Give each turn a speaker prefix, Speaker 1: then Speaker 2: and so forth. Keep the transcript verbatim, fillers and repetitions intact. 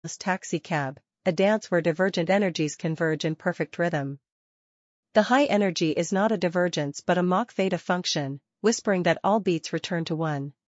Speaker 1: Taxicab, a dance where divergent energies converge in perfect rhythm. The high energy is not a divergence but a Mach theta function, whispering that all beats return to one.